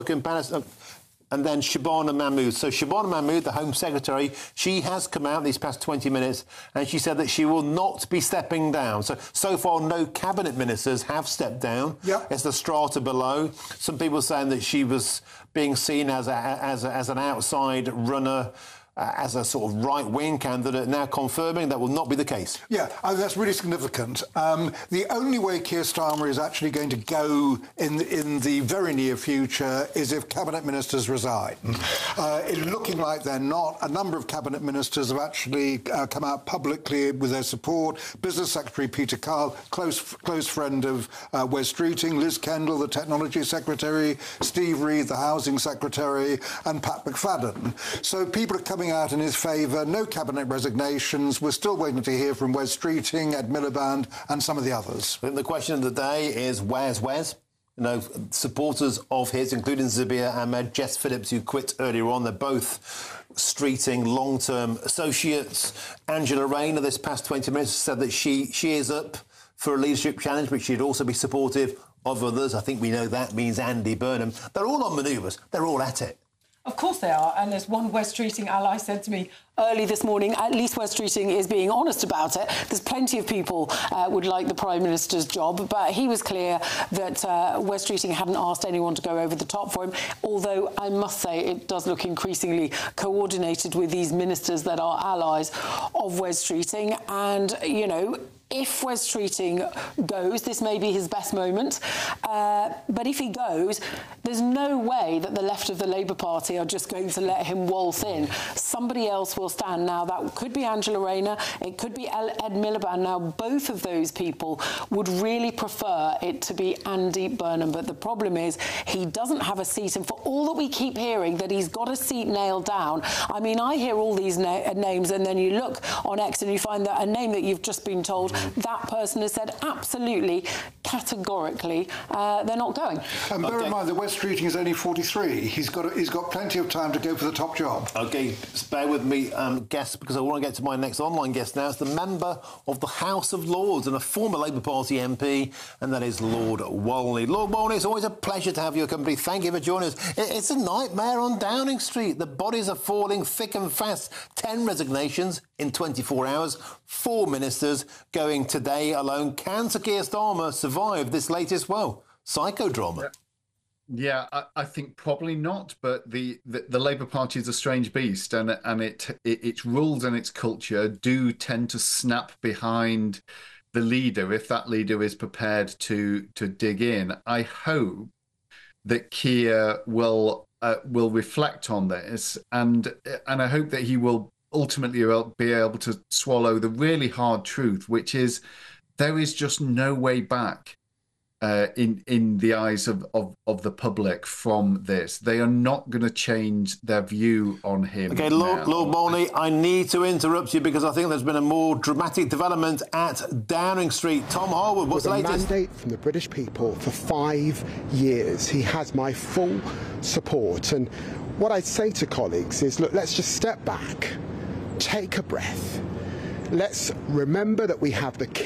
and then Shabana Mahmood. So Shabana Mahmood, the Home Secretary, she has come out these past 20 minutes and she said that she will not be stepping down. So far, no cabinet ministers have stepped down. Yep. It's the strata below. Some people saying that she was being seen as an outside runner, as a sort of right-wing candidate, now confirming that will not be the case. Yeah, that's really significant. The only way Keir Starmer is actually going to go in the very near future is if cabinet ministers resign. It's looking like they're not. A number of cabinet ministers have actually come out publicly with their support. Business Secretary Peter Kyle, close friend of Wes Streeting, Liz Kendall, the Technology Secretary, Steve Reed, the Housing Secretary, and Pat McFadden. So people are coming out in his favour. No cabinet resignations. We're still waiting to hear from Wes Streeting, Ed Miliband and some of the others. I think the question of the day is, where's Wes? You know, supporters of his, including Zabir Ahmed, Jess Phillips, who quit earlier on, they're both Streeting long-term associates. Angela Rayner, this past 20 minutes, said that she is up for a leadership challenge, but she'd also be supportive of others. I think we know that means Andy Burnham. They're all on manoeuvres. They're all at it. Of course they are. And as one Wes Streeting ally said to me early this morning, at least Wes Streeting is being honest about it. There's plenty of people would like the Prime Minister's job, but he was clear that Wes Streeting hadn't asked anyone to go over the top for him, although I must say it does look increasingly coordinated with these ministers that are allies of Wes Streeting. And, you know, if Wes Streeting goes, this may be his best moment, but if he goes, there's no way that the left of the Labour Party are just going to let him waltz in. Somebody else will stand. Now, that could be Angela Rayner, it could be Ed Miliband. Now, both of those people would really prefer it to be Andy Burnham, but the problem is he doesn't have a seat, and for all that we keep hearing that he's got a seat nailed down, I mean, I hear all these names, and then you look on X and you find that a name that you've just been told that person has said absolutely, categorically, they're not going. And bear in mind that Wes Streeting is only 43. He's got plenty of time to go for the top job. OK, bear with me, guest, because I want to get to my next online guest now. It's the member of the House of Lords and a former Labour Party MP, and that is Lord Walney. Lord Walney, it's always a pleasure to have your company. Thank you for joining us. It's a nightmare on Downing Street. The bodies are falling thick and fast. 10 resignations in 24 hours, 4 ministers going today alone. Can Sir Keir Starmer survive this latest, well, psychodrama? Yeah, I think probably not. But the Labour Party is a strange beast, and its rules and its culture do tend to snap behind the leader if that leader is prepared to dig in. I hope that Keir will reflect on this, and I hope that he will ultimately be able to swallow the really hard truth, which is there is just no way back in the eyes of the public from this. They are not going to change their view on him. OK, Lord Walney, I need to interrupt you because I think there's been a more dramatic development at Downing Street. Tom Harwood, what's the latest? A mandate from the British people for 5 years. He has my full support. And what I'd say to colleagues is, look, let's just step back, take a breath. Let's remember that we have the